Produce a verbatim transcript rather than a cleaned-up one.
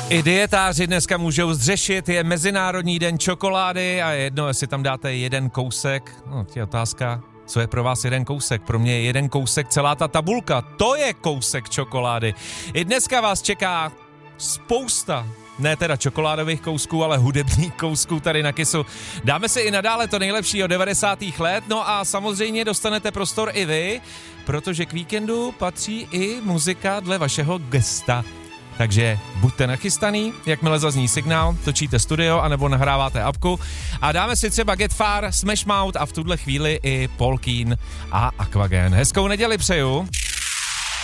I dietáři dneska můžou zřešit, je Mezinárodní den čokolády a je jedno, jestli tam dáte jeden kousek. No, je otázka, co je pro vás jeden kousek? Pro mě je jeden kousek celá ta tabulka. To je kousek čokolády. I dneska vás čeká spousta, ne teda čokoládových kousků, ale hudebních kousků tady na Kissu. Dáme si i nadále to nejlepší od devadesátých let, no a samozřejmě dostanete prostor i vy, protože k víkendu patří i muzika dle vašeho gesta. Takže buďte nachystaný, jakmile zazní signál, točíte studio anebo nahráváte apku a dáme si třeba Get Far, Smash Mouth a v tuhle chvíli i Paul Keen a Aquagen. Hezkou neděli přeju.